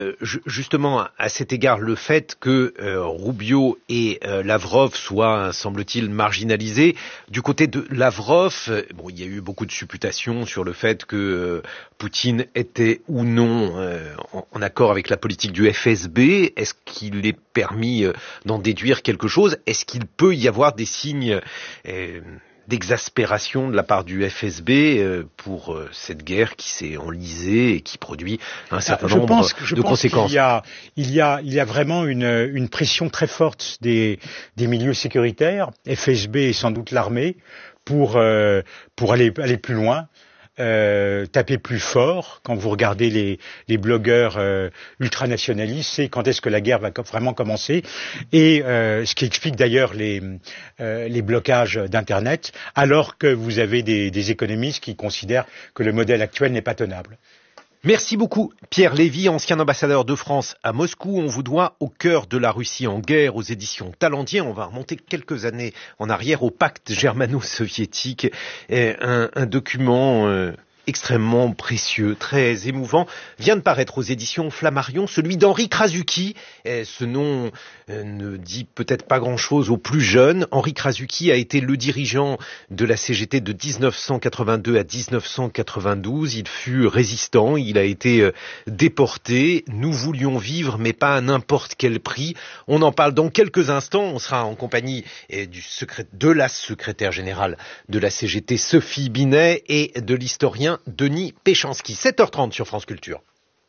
Justement, à cet égard, le fait que Rubio et Lavrov soient, semble-t-il, marginalisés. Du côté de Lavrov, il y a eu beaucoup de supputations sur le fait que Poutine était ou non en accord avec la politique du FSB. Est-ce qu'il est permis d'en déduire quelque chose? Est-ce qu'il peut y avoir des signes d'exaspération de la part du FSB pour cette guerre qui s'est enlisée et qui produit un certain nombre de conséquences. Il y a vraiment une pression très forte des milieux sécuritaires, FSB et sans doute l'armée, pour aller plus loin. Taper plus fort. Quand vous regardez les blogueurs ultranationalistes, c'est quand est-ce que la guerre va vraiment commencer, et ce qui explique d'ailleurs les blocages d'Internet, alors que vous avez des économistes qui considèrent que le modèle actuel n'est pas tenable. Merci beaucoup Pierre Lévy, ancien ambassadeur de France à Moscou. On vous doit Au cœur de la Russie en guerre aux éditions Talendier. On va remonter quelques années en arrière au pacte germano-soviétique, un document extrêmement précieux, très émouvant, vient de paraître aux éditions Flammarion, celui d'Henri Krasuki. Ce nom ne dit peut-être pas grand-chose aux plus jeunes. Henri Krasuki a été le dirigeant de la CGT de 1982 à 1992. Il fut résistant, il a été déporté. Nous voulions vivre, mais pas à n'importe quel prix. On en parle dans quelques instants. On sera en compagnie de la secrétaire générale de la CGT, Sophie Binet, et de l'historien Denis Péchanski. 7h30 sur France Culture.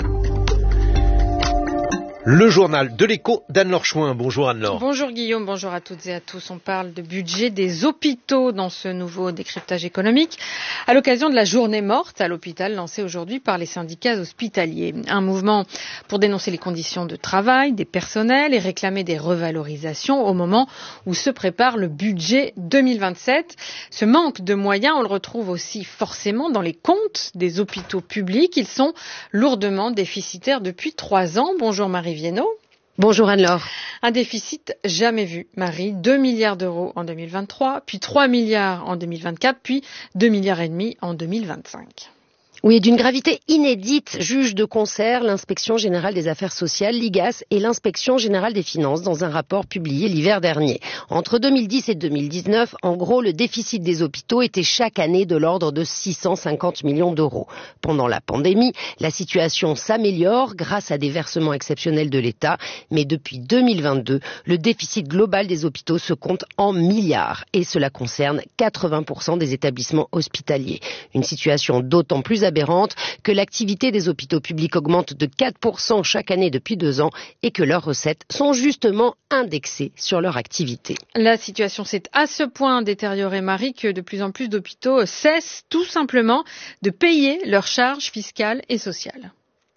Le journal de l'Écho d'Anne-Laure Chouin. Bonjour Anne-Laure. Bonjour Guillaume, bonjour à toutes et à tous. On parle de budget des hôpitaux dans ce nouveau décryptage économique à l'occasion de la journée morte à l'hôpital lancée aujourd'hui par les syndicats hospitaliers. Un mouvement pour dénoncer les conditions de travail des personnels et réclamer des revalorisations au moment où se prépare le budget 2027. Ce manque de moyens, on le retrouve aussi forcément dans les comptes des hôpitaux publics. Ils sont lourdement déficitaires depuis 3 ans. Bonjour Marie Viennot. Bonjour Anne-Laure. Un déficit jamais vu, Marie. 2 milliards d'euros en 2023, puis 3 milliards en 2024, puis 2,5 milliards en 2025. Oui, d'une gravité inédite, juge de concert l'inspection générale des affaires sociales, l'IGAS, et l'inspection générale des finances dans un rapport publié l'hiver dernier. Entre 2010 et 2019, en gros, le déficit des hôpitaux était chaque année de l'ordre de 650 millions d'euros. Pendant la pandémie, la situation s'améliore grâce à des versements exceptionnels de l'État, mais depuis 2022, le déficit global des hôpitaux se compte en milliards, et cela concerne 80% des établissements hospitaliers. Une situation d'autant plus aberrante que l'activité des hôpitaux publics augmente de 4% chaque année depuis 2 ans et que leurs recettes sont justement indexées sur leur activité. La situation s'est à ce point détériorée, Marie, que de plus en plus d'hôpitaux cessent tout simplement de payer leurs charges fiscales et sociales.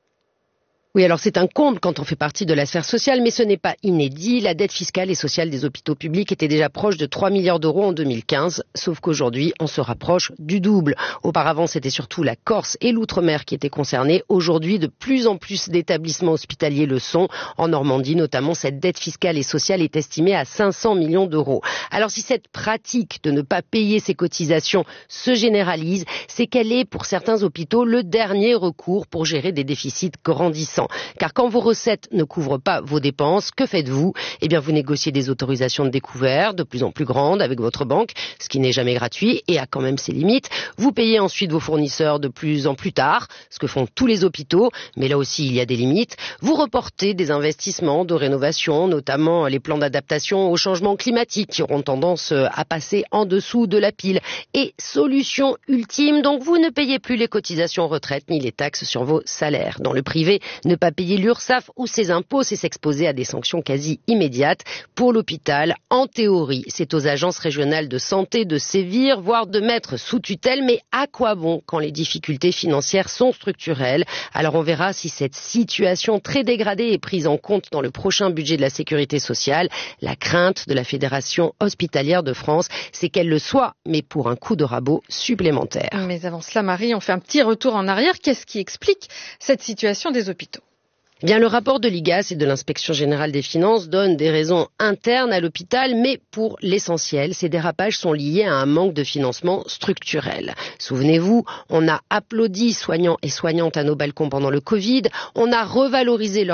Oui, alors c'est un comble quand on fait partie de la sphère sociale, mais ce n'est pas inédit. La dette fiscale et sociale des hôpitaux publics était déjà proche de 3 milliards d'euros en 2015, sauf qu'aujourd'hui, on se rapproche du double. Auparavant, c'était surtout la Corse et l'Outre-mer qui étaient concernés. Aujourd'hui, de plus en plus d'établissements hospitaliers le sont. En Normandie, notamment, cette dette fiscale et sociale est estimée à 500 millions d'euros. Alors, si cette pratique de ne pas payer ses cotisations se généralise, c'est qu'elle est, pour certains hôpitaux, le dernier recours pour gérer des déficits grandissants. Car quand vos recettes ne couvrent pas vos dépenses, que faites-vous ? Eh bien, vous négociez des autorisations de découvert de plus en plus grandes avec votre banque, ce qui n'est jamais gratuit et a quand même ses limites. Vous payez ensuite vos fournisseurs de plus en plus tard, ce que font tous les hôpitaux, mais là aussi il y a des limites. Vous reportez des investissements de rénovation, notamment les plans d'adaptation au changement climatique qui auront tendance à passer en dessous de la pile. Et solution ultime, donc vous ne payez plus les cotisations retraite ni les taxes sur vos salaires. Dans le privé, ne pas payer l'URSSAF ou ses impôts, c'est s'exposer à des sanctions quasi immédiates. Pour l'hôpital, en théorie, c'est aux agences régionales de santé de sévir, voire de mettre sous tutelle. Mais à quoi bon quand les difficultés financières sont structurelles ? Alors on verra si cette situation très dégradée est prise en compte dans le prochain budget de la sécurité sociale. La crainte de la Fédération hospitalière de France, c'est qu'elle le soit, mais pour un coup de rabot supplémentaire. Mais avant cela, Marie, on fait un petit retour en arrière. Qu'est-ce qui explique cette situation des hôpitaux ? Eh bien, le rapport de l'IGAS et de l'Inspection générale des finances donne des raisons internes à l'hôpital, mais pour l'essentiel, ces dérapages sont liés à un manque de financement structurel. Souvenez-vous, on a applaudi soignants et soignantes à nos balcons pendant le Covid, on a revalorisé leur